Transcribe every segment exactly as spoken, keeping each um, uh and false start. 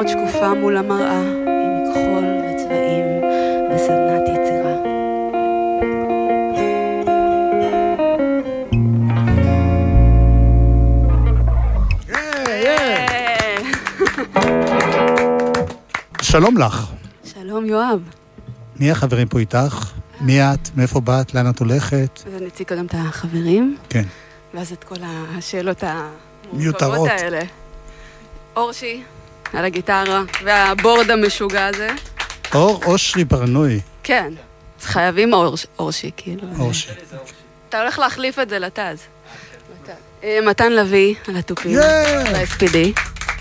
לעמוד שקופה מול המראה, עם מכחול וצבעים וסדנת יצירה. שלום לך. שלום יואב. מי החברים פה איתך? מי את? מאיפה באת? לאן את הולכת? אז אני אציג קודם את החברים. כן. ואז את כל השאלות המורכבות מיותרות האלה. אורשי, על הגיטרה, והבורד המשוגע הזה. אור אושרי ברנוי. כן. אז חייבים אורש, אורשי, כאילו. אורשי. אתה הולך להחליף את זה לטז. מתן לוי, על התופים. יא! ב-אס פי די.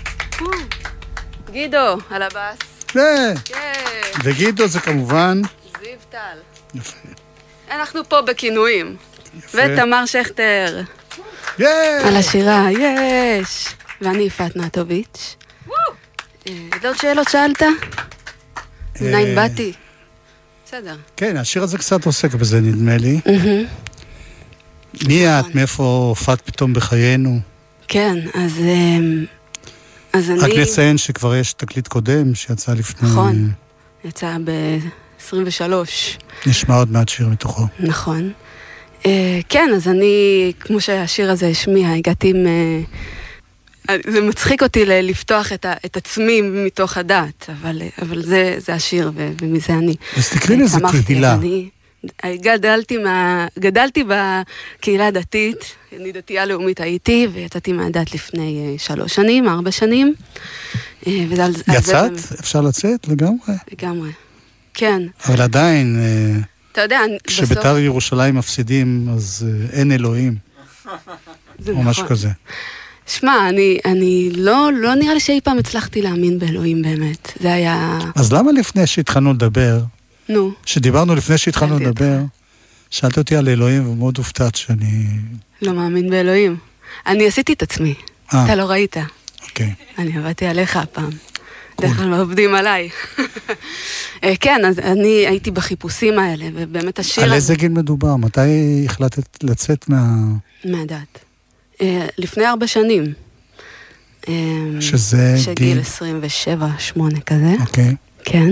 גידו, על הבאס. יא! יא! וגידו זה כמובן... זיו טל. יפה. אנחנו פה בכינויים. יפה. ותמר שכטר. יא! על השירה, יש! ואני יפעת נטוביץ'. עוד שאלות שאלת? מניין באתי? בסדר. כן, השיר הזה קצת עוסק בזה, נדמה לי. מי את? מאיפה הופעת פתאום בחיינו? כן, אז... אז אני... רק נציין שכבר יש תקליט קודם שיצא לפני... נכון. יצא ב-עשרים ושלוש. נשמע עוד מעט שיר מתוכו. נכון. כן, אז אני, כמו שהשיר הזה השמיע, הגעתי עם... זה מצחיק אותי לפתוח את, ה, את עצמי מתוך הדת, אבל, אבל זה, זה השיר, ו, ומזה אני... אז תקריא לזה קהילה. אני גדלתי, מה, גדלתי בקהילה הדתית, אני דתייה לאומית הייתי, ויצאתי מהדת לפני שלוש שנים, ארבע שנים. וזה, יצאת? זה... אפשר לצאת לגמרי? לגמרי, כן. אבל עדיין, אתה יודע, כשביתר בסוף... ירושלים מפסידים, אז אין אלוהים. זה או נכון. משהו כזה. שמע, אני, אני לא, לא נראה לי שאי פעם הצלחתי להאמין באלוהים באמת. זה היה... אז למה לפני שהתחלנו לדבר, נו. שדיברנו לפני שהתחלנו לדבר, שאלת אותי על אלוהים ומאוד הופתעת שאני... לא מאמין באלוהים. אני עשיתי את עצמי. 아. אתה לא ראית. אוקיי. אני עבדתי עליך הפעם. דרך כלל עובדים עליי. כן, אז אני הייתי בחיפושים האלה, ובאמת השיר... על איזה גיל מדובר? מתי החלטת לצאת מה... מהדת. לפני ארבע שנים. שזה גיל? שגיל עשרים ושבע, שמונה כזה. אוקיי. כן.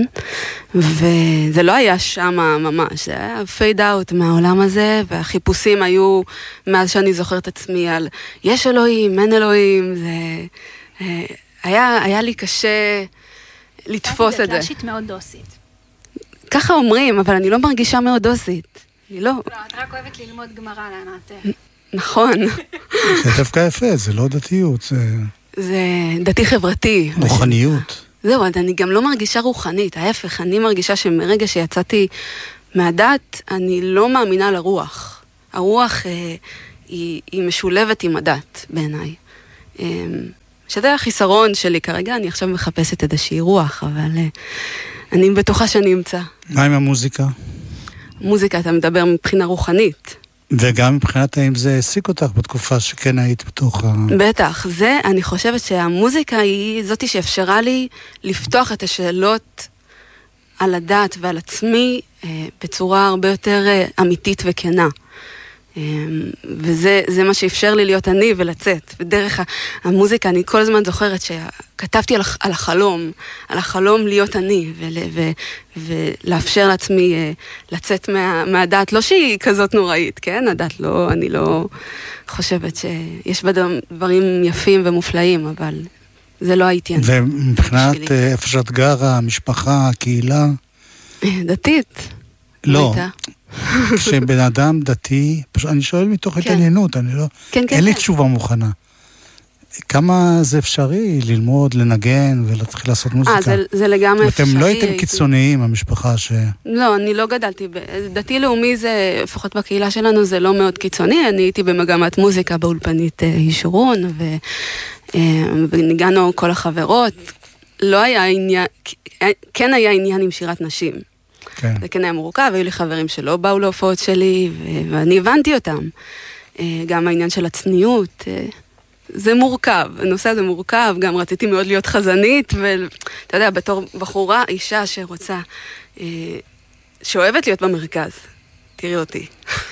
וזה לא היה שם ממש, זה היה פייד אאוט מהעולם הזה, והחיפושים היו, מאז שאני זוכרת עצמי, על יש אלוהים, אין אלוהים, זה... היה, היה לי קשה לתפוס את זה. את דתל"שית מאוד דוסית. ככה אומרים, אבל אני לא מרגישה מאוד דוסית. אני לא... לא, את רק אוהבת ללמוד גמרא לענתך. נכון. זה דווקא יפה, זה לא דתיות, זה... זה דתי חברתי. רוחניות. זהו, אני גם לא מרגישה רוחנית. ההפך, אני מרגישה שמרגע שיצאתי מהדת, אני לא מאמינה לרוח. הרוח אה, היא, היא משולבת עם הדת, בעיניי. אה, שזה החיסרון שלי כרגע, אני עכשיו מחפשת איזושהי רוח, אבל אה, אני בטוחה שאני אמצא. מה עם המוזיקה? מוזיקה, אתה מדבר מבחינה רוחנית. וגם מבחינת האם זה העסיק אותך בתקופה שכן היית בתוך ה... בטח, זה, אני חושבת שהמוזיקה היא זאתי שאפשרה לי לפתוח את השאלות על הדת ועל עצמי אה, בצורה הרבה יותר אה, אמיתית וכנה. אה, וזה זה מה שאפשר לי להיות אני ולצאת. ודרך המוזיקה אני כל הזמן זוכרת שכתבתי על, על החלום, על החלום להיות אני ול, ו, ולאפשר לעצמי אה, לצאת מה, מהדת, לא שהיא כזאת נוראית, כן? הדת לא, אני לא חושבת שיש בה דברים יפים ומופלאים, אבל זה לא הייתי אני. ומבחינת איפה שאת גרה, המשפחה, הקהילה? דתית. לא. כשבן אדם דתי, אני שואל מתוך התעניינות, אני לא... אין לי תשובה מוכנה. כמה זה אפשרי ללמוד, לנגן ולהתחיל לעשות מוזיקה? אה, זה, זה לגמרי אפשרי. אתם לא הייתם קיצוניים, המשפחה ש... לא, אני לא גדלתי. דתי לאומי זה, לפחות בקהילה שלנו, זה לא מאוד קיצוני. אני הייתי במגמת מוזיקה באולפנית ישורון, ו... וניגענו כל החברות. לא היה עניין... כן היה עניין עם שירת נשים. כן. זה כן היה מורכב, היו לי חברים שלא באו להופעות שלי, ו... ואני הבנתי אותם. גם העניין של הצניעות... זה מורכב, הנושא הזה מורכב, גם רציתי מאוד להיות חזנית, ואתה יודע, בתור בחורה, אישה שרוצה, שאוהבת להיות במרכז, תראי אותי.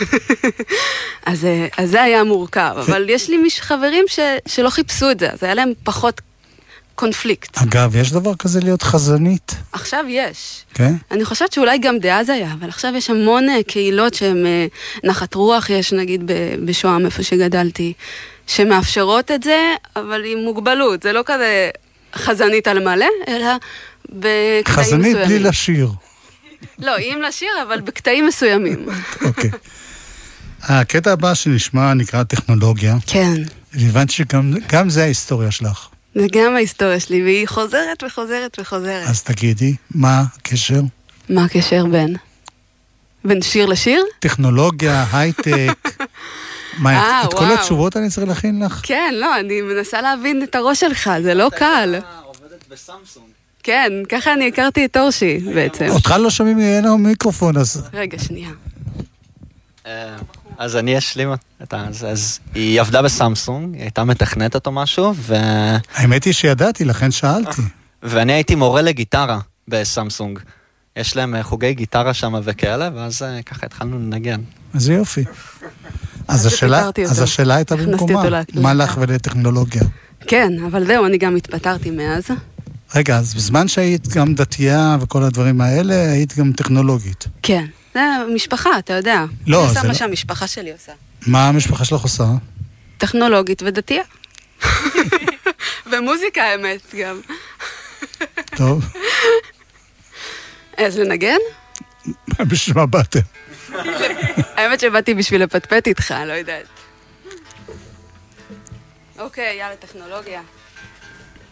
אז, אז זה היה מורכב, אבל יש לי מיש חברים ש, שלא חיפשו את זה, אז היה להם פחות, קונפליקט. אגב, יש דבר כזה להיות חזנית? עכשיו יש. כן? אני חושבת שאולי גם דאז היה, אבל עכשיו יש המון קהילות שהן נחת רוח, יש נגיד בשוהם, איפה שגדלתי, שמאפשרות את זה, אבל עם מוגבלות. זה לא כזה חזנית על מלא, אלא בקטעים מסוימים. חזנית בלי לשיר. לא, אם לשיר, אבל בקטעים מסוימים. אוקיי. הקטע הבא שנשמע נקרא טכנולוגיה. כן. הבנתי שגם זה ההיסטוריה שלך. זה גם ההיסטוריה שלי, והיא חוזרת וחוזרת וחוזרת. אז תגידי, מה הקשר? מה הקשר בין? בין שיר לשיר? טכנולוגיה, הייטק. מה, את כל התשובות אני צריך להכין לך? כן, לא, אני מנסה להבין את הראש שלך, זה לא קל. אתה עובדת בסמסונג. כן, ככה אני הכרתי את אורשי בעצם. אותך לא שומעים ממנו מיקרופון, אז... רגע, שנייה. אז אני אשלים אותה, אז היא עבדה בסמסונג, היא הייתה מתכנתת או משהו, ו... האמת היא שידעתי, לכן שאלתי. ואני הייתי מורה לגיטרה בסמסונג. יש להם חוגי גיטרה שם וכאלה, ואז ככה התחלנו לנגן. אז זה יופי. אז השאלה הייתה במקומה, מה לך ולטכנולוגיה? כן, אבל זהו, אני גם התפטרתי מאז. רגע, אז בזמן שהיית גם דתייה וכל הדברים האלה, היית גם טכנולוגית. כן, זה משפחה, אתה יודע. לא, זה זה לא... זה מה לא... שהמשפחה שלי עושה. מה המשפחה שלך עושה? טכנולוגית ודתייה. ומוזיקה, האמת, גם. טוב. אז לנגן? בשביל מה באתם? האמת שבאתי בשביל לפטפט איתך, לא יודעת. אוקיי, יאללה, טכנולוגיה.